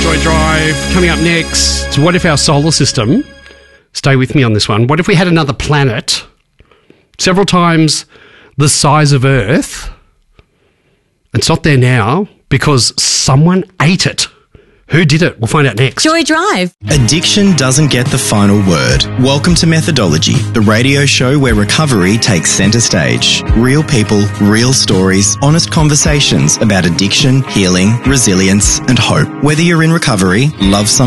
Joy Drive. Coming up next, what if our solar system, stay with me on this one, what if we had another planet several times the size of Earth? It's not there now because someone ate it. Who did it? We'll find out next. Joy Drive. Addiction doesn't get the final word. Welcome to Methodology, the radio show where recovery takes centre stage. Real people, real stories, honest conversations about addiction, healing, resilience and hope. Whether you're in recovery, love someone